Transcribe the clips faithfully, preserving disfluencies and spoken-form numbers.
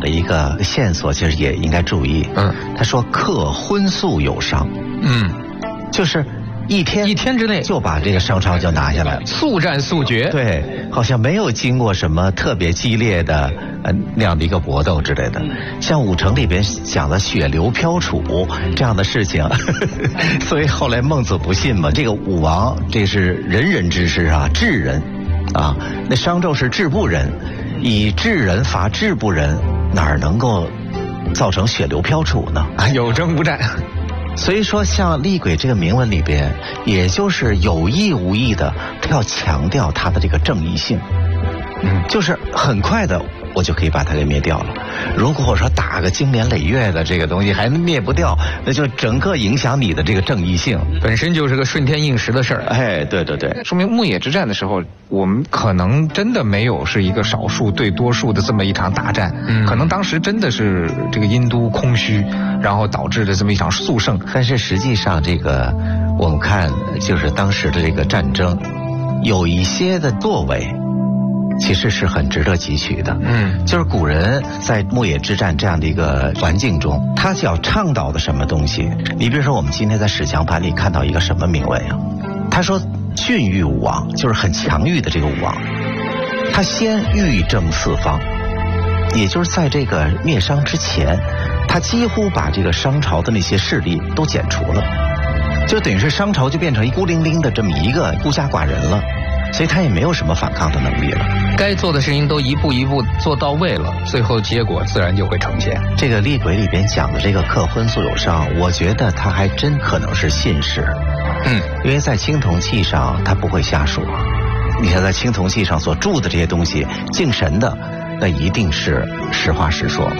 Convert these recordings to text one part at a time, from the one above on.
的一个线索，其实也应该注意。嗯，他说克荤素有伤。嗯，就是一天一天之内就把这个商朝就拿下来了， 速战速决。 对，好像没有经过什么特别激烈的呃那样的一个搏斗之类的。像武城里边讲的血流飘杵这样的事情，呵呵，所以后来孟子不信嘛。这个武王这是仁人之师啊，智人啊，那商纣是智不仁，以智人伐智不仁，哪儿能够造成血流飘杵呢？ 啊，有征无战。 所以说，像厉鬼这个铭文里边，也就是有意无意的，他要强调他的这个正义性，嗯，就是很快的我就可以把它给灭掉了。如果说打个经年累月的这个东西还灭不掉，那就整个影响你的这个正义性， 本身就是个顺天应时的事儿。 哎，对对对， 说明牧野之战的时候，我们可能真的没有是一个少数对多数的这么一场大战，嗯，可能当时真的是这个殷都空虚，然后导致的这么一场速胜。 但是实际上，这个我们看就是当时的这个战争，有一些的作为。其实是很值得汲取的，嗯，就是古人在牧野之战这样的一个环境中，他想倡导的什么东西？你比如说，我们今天在史强盘里看到一个什么铭文呀？他说训育武王，就是很强欲的这个武王，他先欲征四方，也就是在这个灭商之前，他几乎把这个商朝的那些势力都剪除了，就等于是商朝就变成一孤零零的这么一个孤家寡人了。所以他也没有什么反抗的能力了， 该做的事情都一步一步做到位了，最后结果自然就会呈现。 这个厉鬼里边讲的这个克荤素有伤，我觉得他还真可能是信使，嗯，因为在青铜器上他不会瞎说。你看在青铜器上所铸的这些东西，敬神的，那一定是实话实说。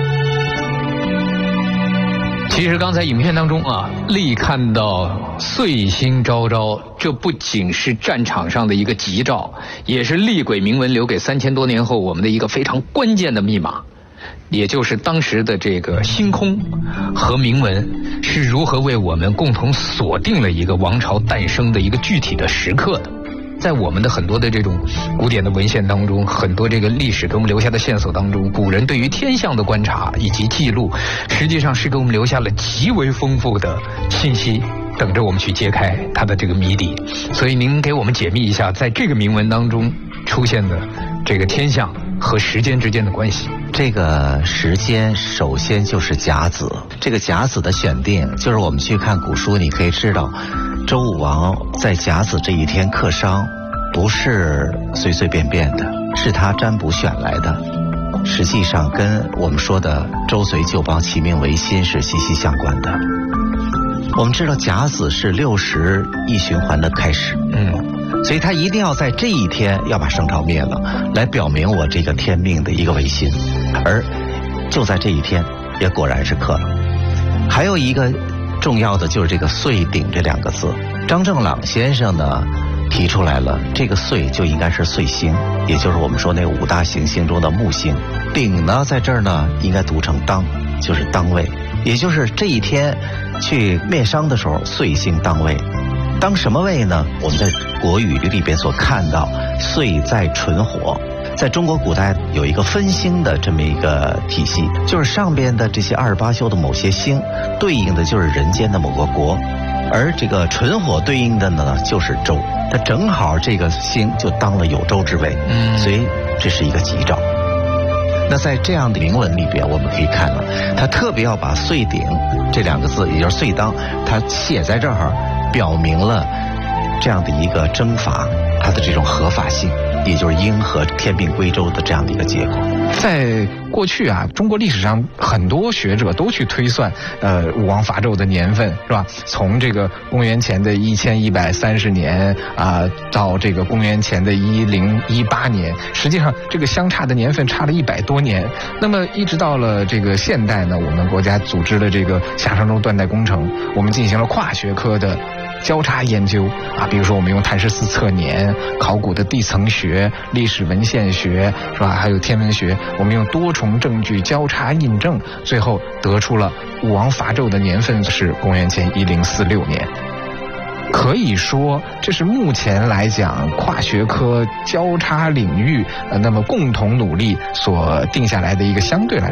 其实刚才影片当中啊，厉看到岁星昭昭，这不仅是战场上的一个吉兆，也是厉鬼铭文留给三千多年后我们的一个非常关键的密码，也就是当时的这个星空和铭文是如何为我们共同锁定了一个王朝诞生的一个具体的时刻的。在我们的很多的这种古典的文献当中，很多这个历史给我们留下的线索当中，古人对于天象的观察以及记录，实际上是给我们留下了极为丰富的信息，等着我们去揭开它的这个谜底。所以您给我们解密一下，在这个铭文当中出现的这个天象和时间之间的关系。 这个时间首先就是甲子，这个甲子的选定，就是我们去看古书，你可以知道周武王在甲子这一天克商，不是随随便便的，是他占卜选来的，实际上跟我们说的周隋旧邦其命维新是息息相关的。我们知道甲子是六十一循环的开始，嗯，所以他一定要在这一天要把商朝灭了，来表明我这个天命的一个维新。而就在这一天，也果然是克了。还有一个重要的就是这个岁鼎这两个字，张正朗先生呢提出来了，这个岁就应该是岁星，也就是我们说那个五大行星中的木星。鼎呢在这儿呢应该读成当，就是当位，也就是这一天去灭商的时候，岁星当位。当什么位呢？我们在国语里边所看到岁在纯火，在中国古代有一个分星的这么一个体系，就是上边的这些二十八宿的某些星对应的就是人间的某个国，而这个纯火对应的呢就是周，它正好这个星就当了有周之位，嗯，所以这是一个吉兆。那在这样的铭文里边，我们可以看到他特别要把岁鼎这两个字，也就是岁当，他写在这儿，表明了这样的一个征伐它的这种合法性，也就是应和天命归周的这样的一个结果。 在过去啊，中国历史上很多学者都去推算，呃，武王伐纣的年份，是吧？从这个公元前的一千一百三十年啊、呃，到这个公元前的一零一八年，实际上这个相差的年份差了一百多年。那么一直到了这个现代呢，我们国家组织了这个夏商周断代工程，我们进行了跨学科的交叉研究啊，比如说我们用碳十四测年、考古的地层学、历史文献学，是吧？还有天文学，我们用多重证据交叉印证，最后得出了武王伐纣的年份是公元前一零四六年。可以说，这是目前来讲跨学科交叉领域，呃，那么共同努力所定下来的一个相对来说